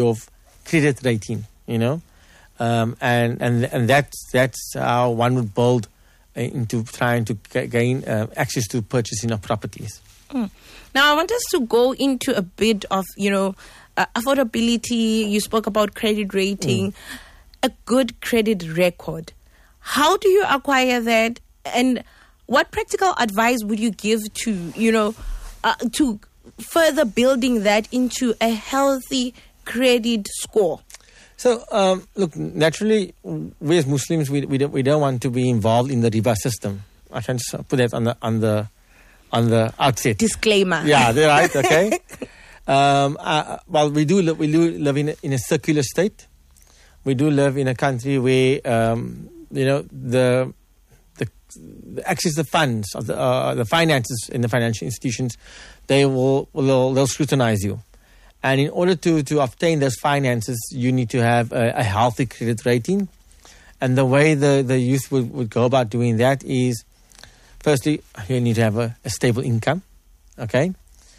your credit rating, and that's how one would build into trying to gain access to purchasing of properties. Now, I want us to go into a bit of, affordability. You spoke about credit rating, a good credit record. How do you acquire that? And what practical advice would you give to, to further building that into a healthy credit score? So, look, naturally, we as Muslims, we don't want to be involved in the riba system. I can just put that on the outset. Disclaimer. Yeah, they're right. Okay. Well, we do live in a secular state. We do live in a country where the access to funds of the finances in the financial institutions, they'll scrutinize you. And in order to obtain those finances, you need to have a healthy credit rating. And the way the youth would go about doing that is, firstly, you need to have a stable income, okay?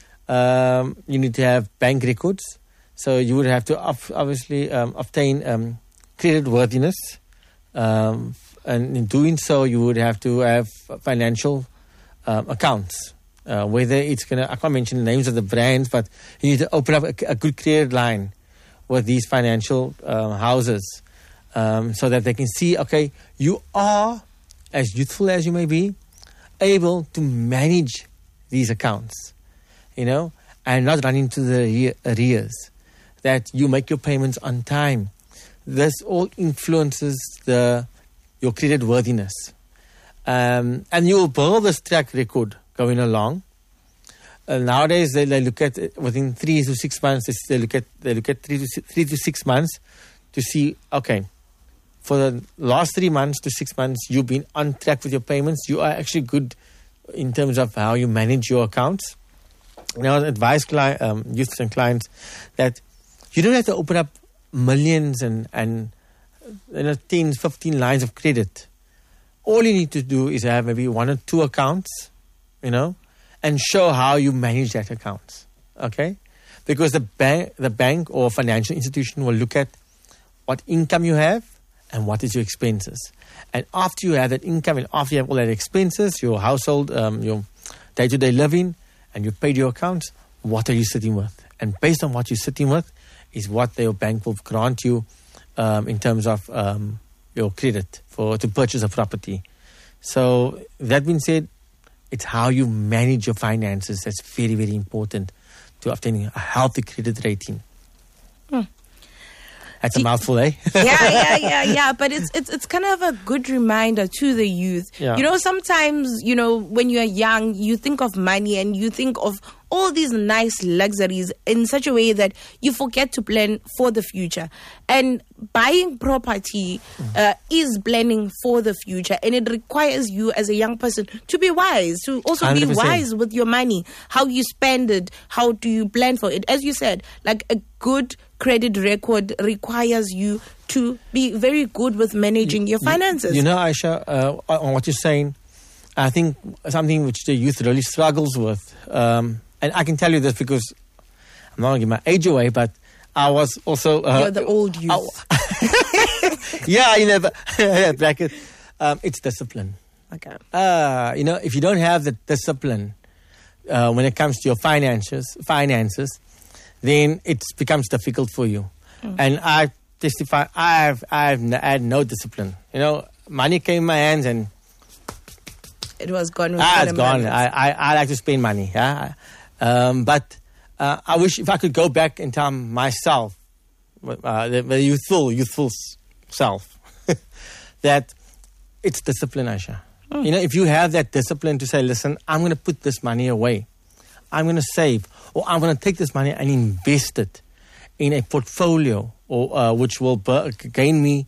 You need to have bank records. So you would have to obviously obtain credit worthiness. And in doing so, you would have to have financial accounts. Whether it's I can't mention the names of the brands, but you need to open up a good credit line with these financial houses so that they can see, okay, you are, as youthful as you may be, able to manage these accounts, and not run into the arrears, that you make your payments on time. This all influences your credit worthiness. And you will build this track record going along. Nowadays, they look at within 3 to 6 months. They look at 3 to 6 months to see, okay, for the last 3 months to 6 months, you've been on track with your payments. You are actually good in terms of how you manage your accounts. Now, I advise youths and clients that you don't have to open up millions and 10, 15 lines of credit. All you need to do is have maybe 1 or 2 accounts, and show how you manage that account, okay? Because the bank or financial institution will look at what income you have and what is your expenses. And after you have that income and after you have all that expenses, your household, your day-to-day living, and you paid your accounts, what are you sitting with? And based on what you're sitting with is what your bank will grant you in terms of your credit to purchase a property. So that being said, it's how you manage your finances that's very, very important to obtaining a healthy credit rating. That's a mouthful, eh? Yeah. But it's kind of a good reminder to the youth. Yeah. Sometimes, when you're young, you think of money and you think of all these nice luxuries in such a way that you forget to plan for the future. And buying property is planning for the future. And it requires you as a young person to be wise, to also 100%. Be wise with your money, how you spend it, how do you plan for it. As you said, like a good credit record requires you to be very good with managing your finances. Aisha, on what you're saying, I think something which the youth really struggles with, and I can tell you this because I'm not going to give my age away, but I was also... You're the old youth. Bracket. It's discipline. Okay. If you don't have the discipline when it comes to your finances, then it becomes difficult for you. And I testify, I had no discipline. Money came in my hands and it was gone. It's gone. I like to spend money. Yeah. But I wish if I could go back and tell myself, the youthful self, that it's discipline, Aisha. If you have that discipline to say, listen, I'm going to put this money away. I'm going to save, or I'm going to take this money and invest it in a portfolio, or which will gain me,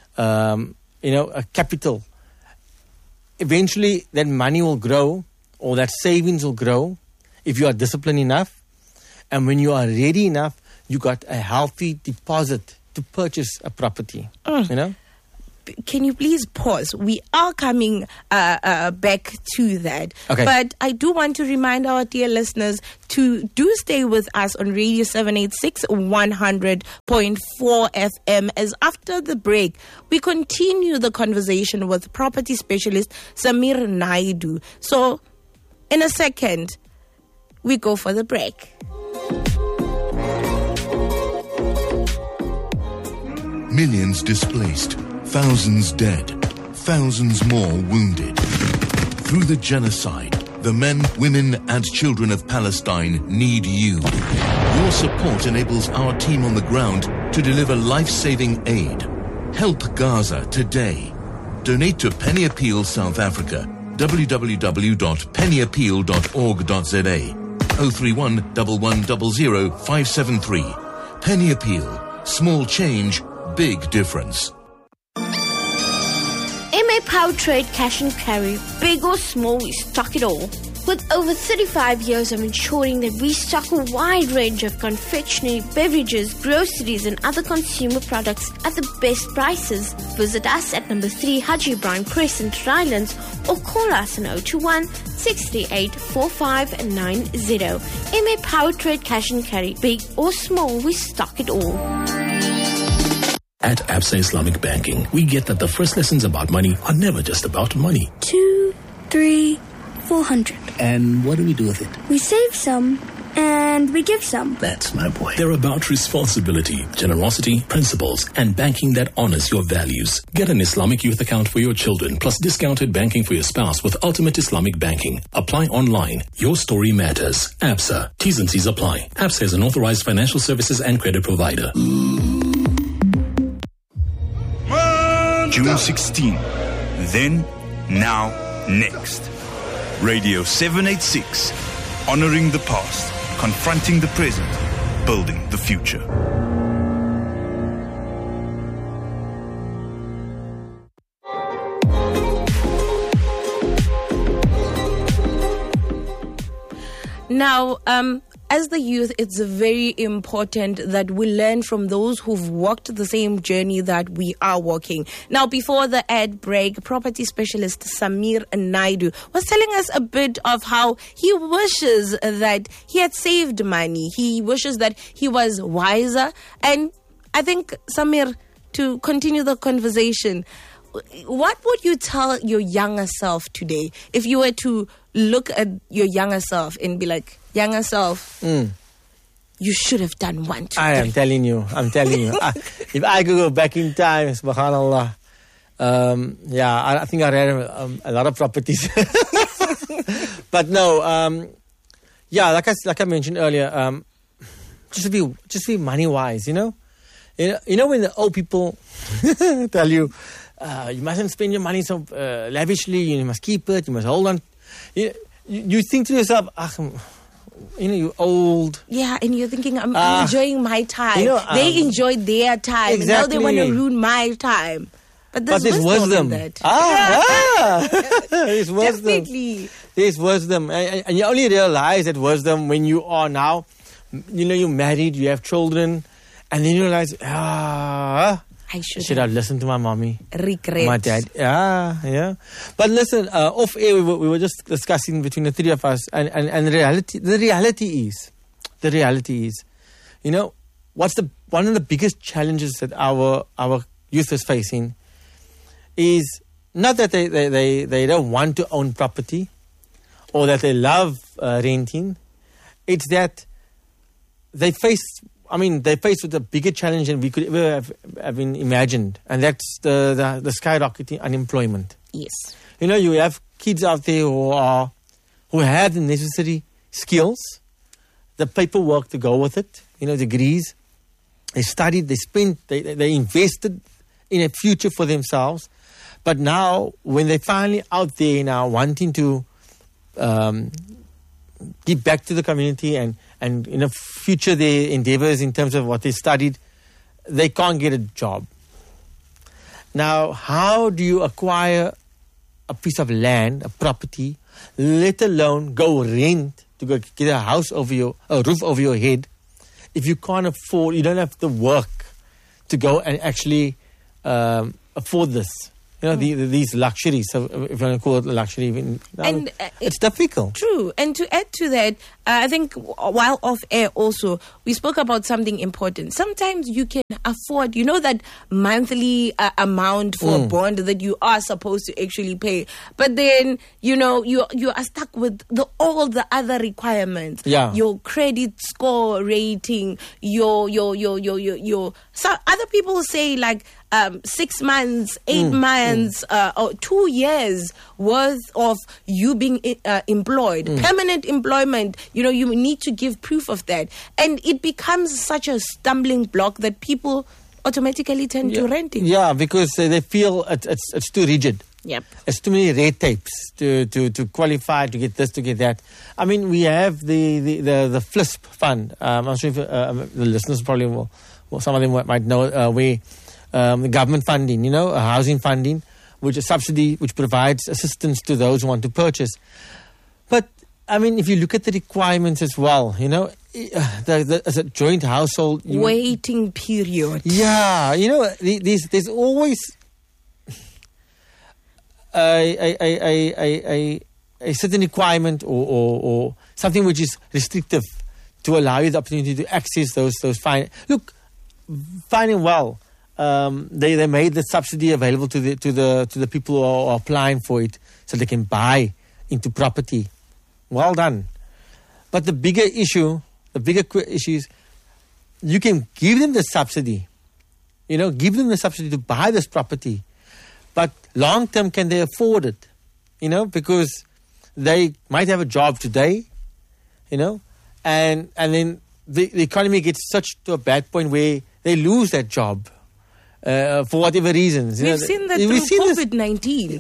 a capital. Eventually, that money will grow, or that savings will grow, if you are disciplined enough. And when you are ready enough, you got a healthy deposit to purchase a property. can you please pause? We are coming back to that. Okay. But I do want to remind our dear listeners to do stay with us on Radio 786 100.4 FM, as after the break, we continue the conversation with property specialist Samir Naidoo. So, in a second, we go for the break. Millions displaced, thousands dead, thousands more wounded. Through the genocide, the men, women and children of Palestine need you. Your support enables our team on the ground to deliver life-saving aid. Help Gaza today. Donate to Penny Appeal South Africa. www.pennyappeal.org.za 031 1100 573. Penny Appeal. Small change, big difference. MA Power Trade Cash and Carry. Big or small, we stock it all. With over 35 years of ensuring that we stock a wide range of confectionery, beverages, groceries and other consumer products at the best prices. Visit us at number 3 Haji Ibrahim Crescent, Rylands, or call us on 021 638 4590. MA Power Trade Cash and Carry. Big or small, we stock it all. At Absa Islamic Banking, we get that the first lessons about money are never just about money. 2, 3, 400. And what do we do with it? We save some and we give some. That's my boy. They're about responsibility, generosity, principles, and banking that honors your values. Get an Islamic youth account for your children, plus discounted banking for your spouse with Ultimate Islamic Banking. Apply online. Your story matters. Absa. T's and C's apply. Absa is an authorized financial services and credit provider. June 16. Then, now, next. Radio 786. Honoring the past, confronting the present, building the future. Now, as the youth, it's very important that we learn from those who've walked the same journey that we are walking. Now, before the ad break, property specialist Samir Naidoo was telling us a bit of how he wishes that he had saved money. He wishes that he was wiser. And I think, Samir, to continue the conversation, what would you tell your younger self today if you were to look at your younger self and be like, younger self, you should have done 1, 2, 3. I'm telling you. If I could go back in time, subhanallah, I think I read a lot of properties. But no, like I mentioned earlier, just be money wise, you know when the old people tell you, you mustn't spend your money so lavishly, you must keep it, you must hold on. You think to yourself, you're old. Yeah, and you're thinking, I'm enjoying my time. They enjoyed their time. Exactly. And now they want to ruin my time. But there's wisdom in that. There's wisdom. Definitely. There's wisdom. And you only realize that wisdom when you are now, you're married, you have children, and then you realize, I should have listened to my mommy. Regret. My dad. Yeah. But listen, off air, we were just discussing between the three of us, and the reality is, what's one of the biggest challenges that our youth is facing is not that they don't want to own property or that they love renting. It's that they're faced with a bigger challenge than we could ever have been imagined, and that's the skyrocketing unemployment. Yes. You have kids out there who have the necessary skills, the paperwork to go with it, degrees. They studied, they spent, they invested in a future for themselves. But now, when they're finally out there now wanting to give back to the community and future their endeavors in terms of what they studied, they can't get a job. Now, how do you acquire a piece of land, a property, let alone go rent to go get a roof over your head, if you can't afford, you don't have the work to go and actually afford this. These luxuries, so if you want to call it a luxury, it's difficult. True. And to add to that, I think while off air also, we spoke about something important. Sometimes you can afford, that monthly amount for a bond that you are supposed to actually pay. But then, you are stuck with all the other requirements. Yeah. Your credit score rating, your so other people say like 6 months, 8 months, or 2 years worth of you being employed, permanent employment. You need to give proof of that. And it becomes such a stumbling block that people automatically tend to renting. Yeah, because they feel it's too rigid. Yep. It's too many red tapes to qualify, to get this, to get that. I mean, we have the FLISP fund. I'm not sure if the listeners probably will, some of them might know, where the government funding, housing funding, which is subsidy, which provides assistance to those who want to purchase. But, I mean, if you look at the requirements as well, as a joint household... Waiting period. Yeah, there's always a certain requirement or something which is restrictive to allow you the opportunity to access those fine. Look, fine and well. They made the subsidy available to the people who are applying for it, so they can buy into property. Well done. But the bigger issue is you can give them the subsidy, give them the subsidy to buy this property, but long term, can they afford it? Because they might have a job today, and then the economy gets such to a bad point where they lose that job. For whatever reasons. We've seen that through COVID-19.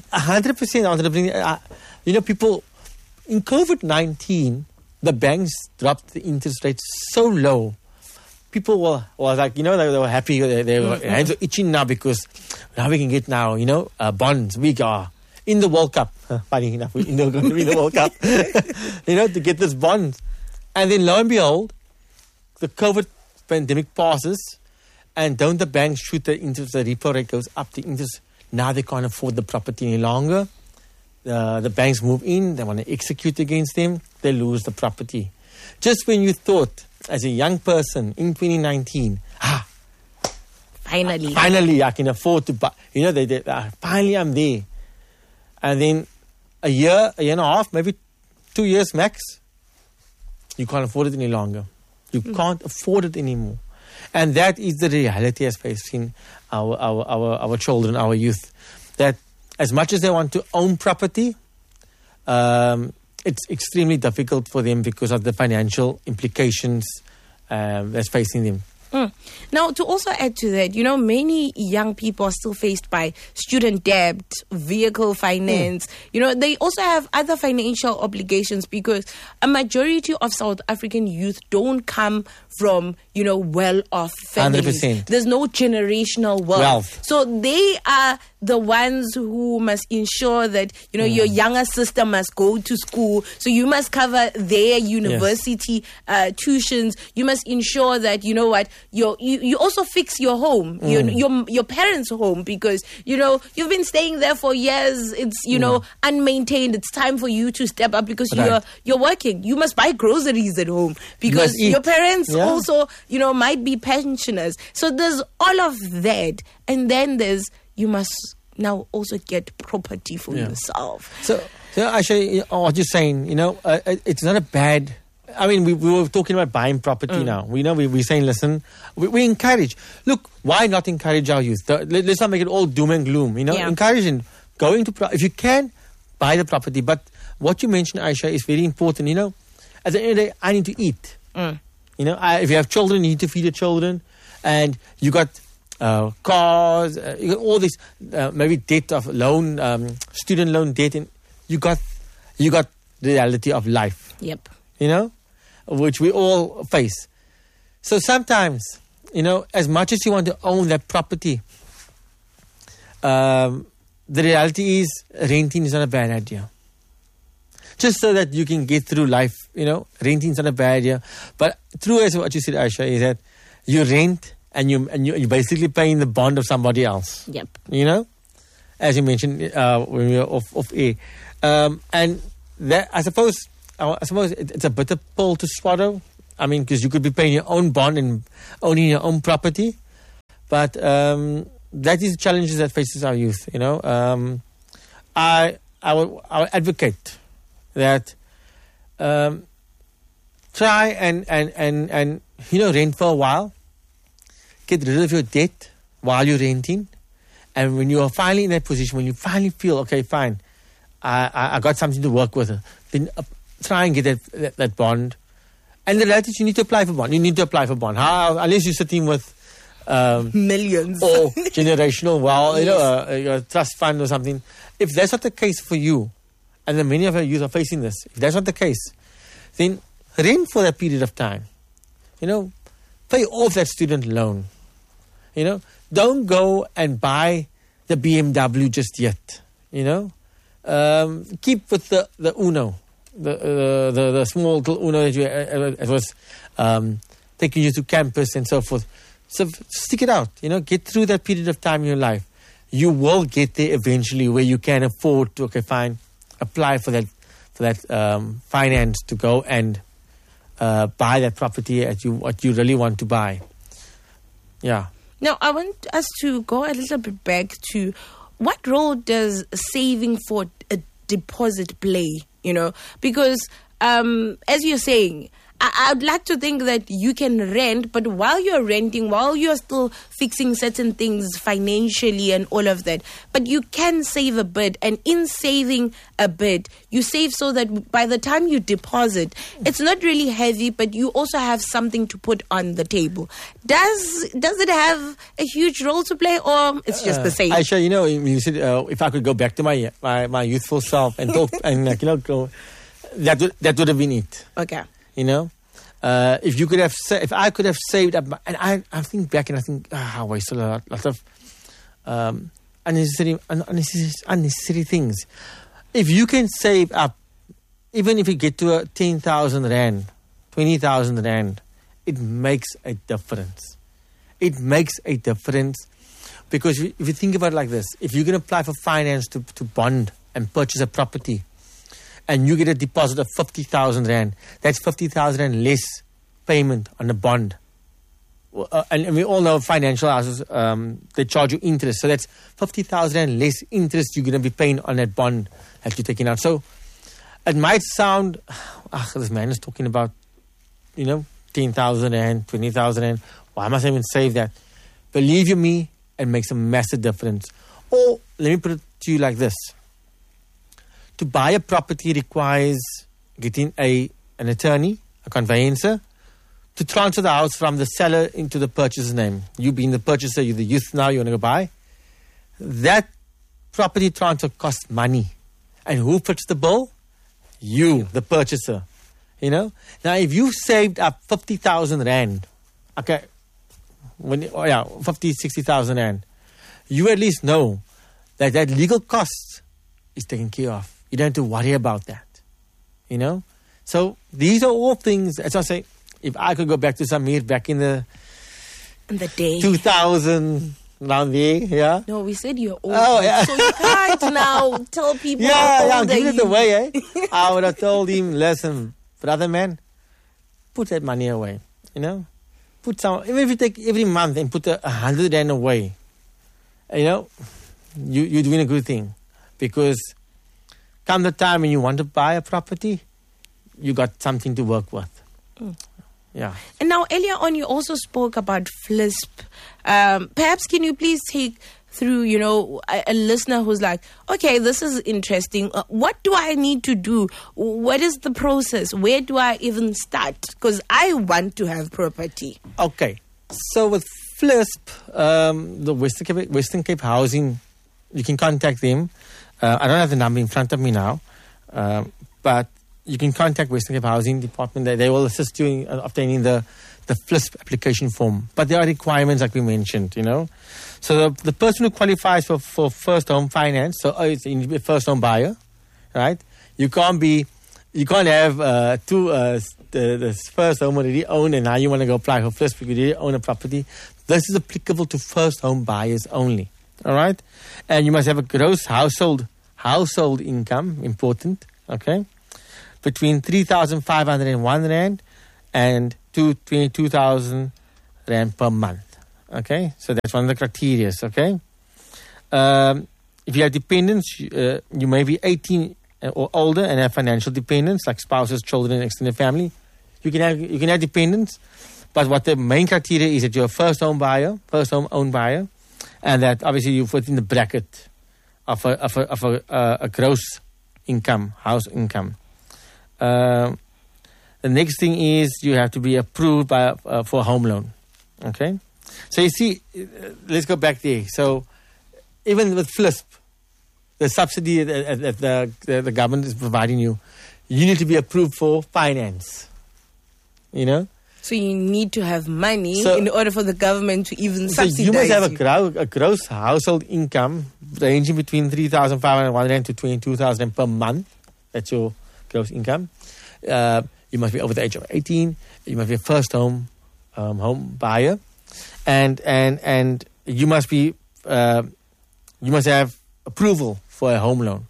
100%. People, in COVID-19, the banks dropped the interest rates so low. People were like, they were happy. Their hands were itching now because now we can get bonds. We are in the World Cup. Funny enough, we're going to be in the World Cup. To get this bond. And then lo and behold, the COVID pandemic passes. And don't the banks shoot the interest, the repo rate goes up, the interest, now they can't afford the property any longer. The banks move in, they want to execute against them, they lose the property. Just when you thought, as a young person in 2019, finally I can afford to buy, finally I'm there. And then a year and a half, maybe 2 years max, you can't afford it any longer. You can't afford it anymore. And that is the reality as facing our children, our youth. That as much as they want to own property, it's extremely difficult for them because of the financial implications that's facing them. Now, to also add to that, many young people are still faced by student debt, vehicle finance. They also have other financial obligations because a majority of South African youth don't come from, well-off families. 100%. There's no generational wealth. So they are the ones who must ensure that, your younger sister must go to school. So you must cover their university tuitions. You must ensure that, you also fix your home, your parents' home, because, you've been staying there for years. It's, unmaintained. It's time for you to step up because you're working. You must buy groceries at home because your parents also, might be pensioners. So there's all of that. And then you must now also get property for yourself. So Aisha, what you're saying, it's not a bad... I mean, we were talking about buying property now. We're saying, listen, we encourage. Look, why not encourage our youth? Let's not make it all doom and gloom. Encourage them. Going to if you can, buy the property. But what you mentioned, Aisha, is very important. At the end of the day, I need to eat. If you have children, you need to feed your children. And you got cars, you got all this maybe debt of loan, student loan debt. And you got the reality of life. Yep. Which we all face. So sometimes, as much as you want to own that property, the reality is renting is not a bad idea. Just so that you can get through life, renting is not a bad idea. But true as what you said, Aisha, is that you rent and you're basically paying the bond of somebody else. Yep. You know, as you mentioned when we were off air, and that I suppose it's a bitter pill to swallow. I mean, because you could be paying your own bond and owning your own property, but that is the challenges that faces our youth. You know, I would advocate that try and rent for a while, get rid of your debt while you're renting, and when you are finally in that position, when you finally feel okay, fine, I got something to work with, then try and get that bond. And the reality is you need to apply for bond. You need to apply for bond. Unless you're sitting with millions or generational your trust fund or something. If that's not the case for you, and then many of our youth are facing this, if that's not the case, then rent for that period of time. You know, pay off that student loan. You know, don't go and buy the BMW just yet. You know, keep with the Uno. The small little Uno that it was taking you to campus and so forth. So stick it out. You know, get through that period of time in your life. You will get there eventually where you can afford to apply for that finance to go and buy that property what you really want to buy. Yeah. Now I want us to go a little bit back to what role does saving for a deposit play? You know, because as you're saying, I'd like to think that you can rent, but while you're renting, while you're still fixing certain things financially and all of that, but you can save a bit. And in saving a bit, you save so that by the time you deposit, it's not really heavy, but you also have something to put on the table. Does it have a huge role to play, or it's just the same? Aisha, you know, you said if I could go back to my youthful self and talk and that would have been it. Okay. You know, if I could have saved up, and I think back and I think, I wasted a lot of unnecessary things. If you can save up, even if you get to 10,000 rand, 20,000 rand, it makes a difference. It makes a difference because if you think about it like this, if you're going to apply for finance to bond and purchase a property, and you get a deposit of 50,000 rand, that's 50,000 rand less payment on the bond. And we all know financial houses, they charge you interest. So that's 50,000 rand less interest you're going to be paying on that bond that you're taking out. So it might sound, this man is talking about, 10,000 rand, 20,000 rand. Why must I even save that? Believe you me, it makes a massive difference. Or let me put it to you like this. To buy a property requires getting an attorney, a conveyancer, to transfer the house from the seller into the purchaser's name. You being the purchaser, you're the youth now, you want to go buy. That property transfer costs money. And who fits the bill? You, the purchaser. Now if you saved up 50,000 rand, 50, 60,000 rand, you at least know that legal cost is taken care of. You don't have to worry about that, So these are all things, as I say, if I could go back to some years back in the day, 2000, around there, yeah. No, we said you're old. Oh, yeah. So you can't now tell people. I'm giving it away, eh? I would have told him, listen, brother man, put that money away, Put some, even if you take every month and put 100 rand away, you're doing a good thing. Because come the time when you want to buy a property, you got something to work with. Yeah. And now earlier on you also spoke about FLISP. Perhaps can you please take through, a listener who's like, okay, this is interesting. What do I need to do? What is the process? Where do I even start? Because I want to have property. Okay. So with FLISP, the Western Cape Housing, you can contact them. I don't have the number in front of me now, but you can contact Western Cape Housing Department. They will assist you in obtaining the FLISP application form. But there are requirements like we mentioned, So the person who qualifies for first home finance, so it's a first home buyer, right? You can't have the first home already owned and now you want to go apply for FLISP because you already own a property. This is applicable to first home buyers only. All right? And you must have a gross household income, important, okay, between 3,501 Rand and 22,000 Rand per month. Okay? So that's one of the criteria, okay? If you have dependents, you may be 18 or older and have financial dependents like spouses, children, and extended family. You can have dependents, but what the main criteria is that you're a first home owned buyer, and that obviously you fit in the bracket of a gross income, house income. The next thing is you have to be approved for a home loan. Okay, so you see, let's go back there. So even with FLISP, the subsidy that the government is providing you, you need to be approved for finance. You know? So you need to have money in order for the government to even subsidize you. So you must have a gross household income ranging between 3,501 Rand to 22,000 per month. That's your gross income. You must be over the age of 18. You must be a first home buyer, and you must have approval for a home loan.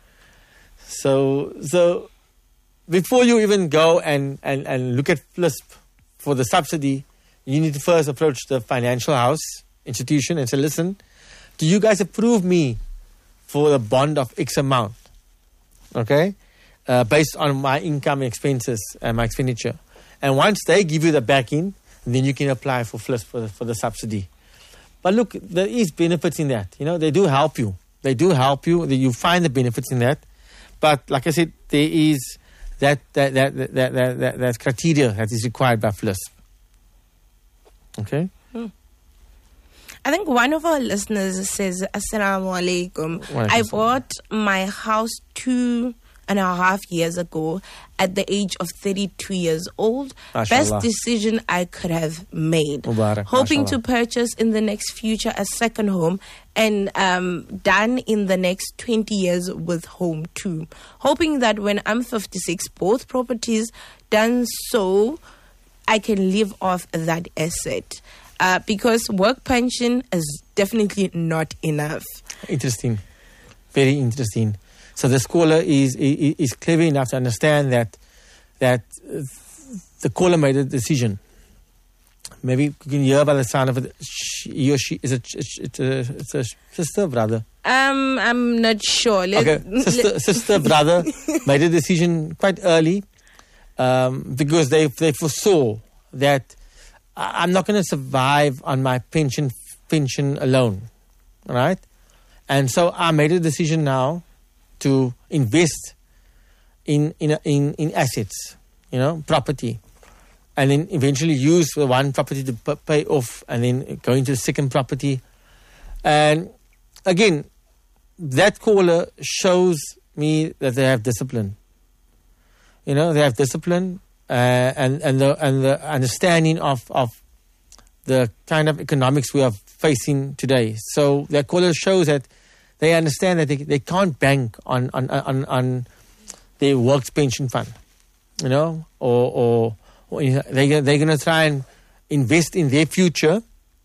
So before you even go and look at FLISP for the subsidy, you need to first approach the financial house institution and say, listen, do you guys approve me for the bond of X amount? Okay? Based on my income and expenses and my expenditure. And once they give you the backing, then you can apply for FLISP for the subsidy. But look, there is benefits in that. You know, they do help you. You find the benefits in that. But like I said, there is that criteria that is required by FLISP. Okay? I think one of our listeners says, Assalamu alaikum. I bought my house 2.5 years ago at the age of 32 years old. Mashallah. Best decision I could have made. Mubarak, hoping mashallah. to purchase in the next future a second home and done in the next 20 years with home too. Hoping that when I'm 56, both properties done so I can live off that asset. Because work pension is definitely not enough. Interesting. Very interesting. So the caller is clever enough to understand that the caller made a decision. Maybe you can hear by the sound of it. He or she is it's a sister, brother. I'm not sure. Sister, brother made a decision quite early because they foresaw that I'm not going to survive on my pension alone, right? And so I made a decision now to invest in assets, property, and then eventually use the one property to pay off, and then go into the second property. And again, that caller shows me that they have discipline. They have discipline and the understanding of the kind of economics we are facing today. So that caller shows that they understand that they can't bank on their works pension fund, or they're going to try and invest in their future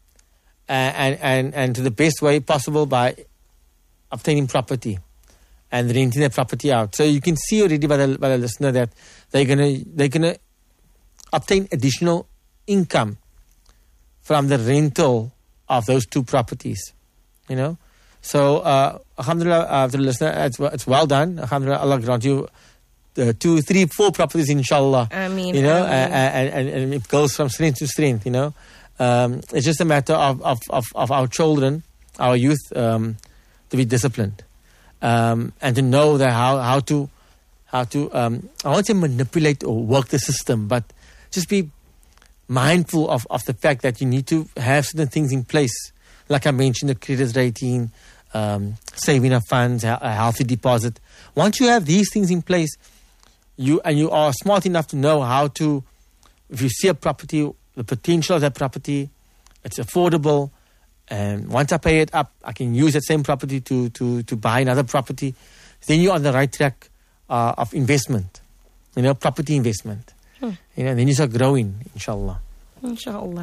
and to the best way possible by obtaining property and renting their property out. So you can see already by the listener that they're gonna obtain additional income from the rental of those two properties, So, alhamdulillah, to the listener, it's well done. Alhamdulillah, Allah grant you 2, 3, 4 properties, inshallah. Ameen. And it goes from strength to strength, It's just a matter of our children, our youth, to be disciplined. And to know that how to I won't say manipulate or work the system, but just be mindful of the fact that you need to have certain things in place. Like I mentioned, the credit rating, saving of funds, a healthy deposit. Once you have these things in place, you are smart enough to know how to, if you see a property, the potential of that property, it's affordable, and once I pay it up, I can use that same property to buy another property. Then you're on the right track of investment, property investment. Then you start growing, inshallah. Inshallah.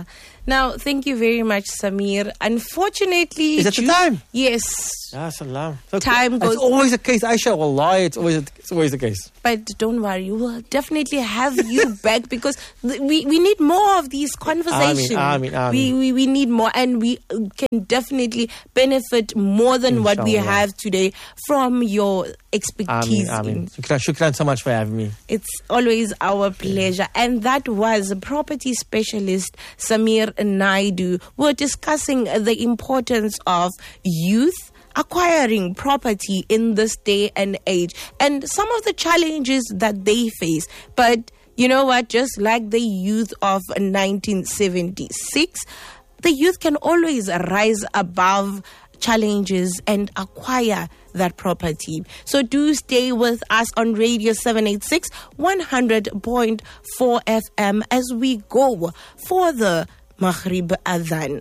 Now, thank you very much, Samir. Unfortunately... Is that the time? Yes. Ya salam. So Time goes... It's always the case, Aisha. Wallahi, it's always the case. But don't worry, we'll definitely have you back because we need more of these conversations. Ameen. We need more, and we can definitely benefit more than what we have today from your expertise. Ameen. Shukran so much for having me. It's always our pleasure. And that was property specialist Samir Naidu. We're discussing the importance of youth acquiring property in this day and age and some of the challenges that they face. But you know what? Just like the youth of 1976, the youth can always rise above challenges and acquire that property. So do stay with us on Radio 786 100.4 FM as we go for the Maghrib Adhan.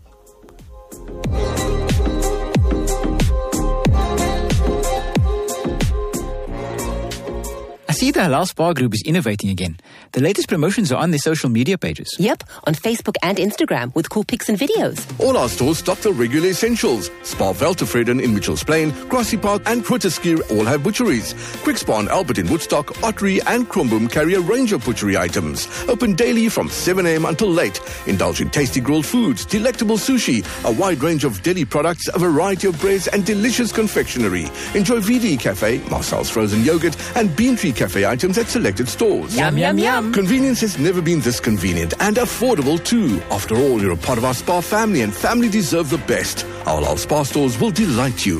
I see the Halal Spa Group is innovating again. The latest promotions are on their social media pages. Yep, on Facebook and Instagram with cool pics and videos. All our stores stock the regular essentials. Spa Veltevreden in Mitchells Plain, Grassy Park and Grooteskier all have butcheries. Quick Spa and Albert in Woodstock, Ottery and Krumbum carry a range of butchery items. Open daily from 7 a.m. until late. Indulge in tasty grilled foods, delectable sushi, a wide range of deli products, a variety of breads and delicious confectionery. Enjoy VD Cafe, Marcel's frozen yogurt and Bean Tree Cafe items at selected stores. Yum, yum, yum. Convenience has never been this convenient and affordable too. After all, you're a part of our Spa family and family deserve the best. Our Halal Spa stores will delight you.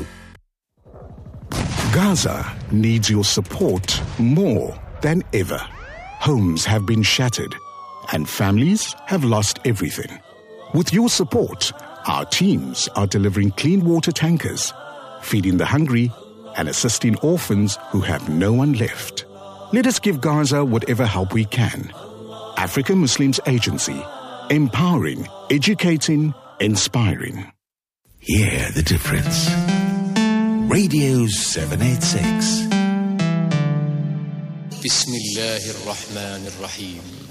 Gaza needs your support more than ever. Homes have been shattered and families have lost everything. With your support, our teams are delivering clean water tankers, feeding the hungry and assisting orphans who have no one left. Let us give Gaza whatever help we can. African Muslims Agency. Empowering, educating, inspiring. Hear the difference. Radio 786. Bismillahir Rahmanir Rahim.